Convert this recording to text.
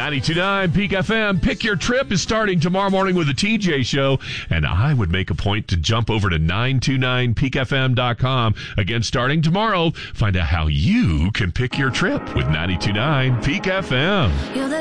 92.9 Peak FM. Pick Your Trip is starting tomorrow morning with the TJ Show, and I would make a point to jump over to 929peakfm.com. Again, starting tomorrow, find out how you can pick your trip with 92.9 Peak FM.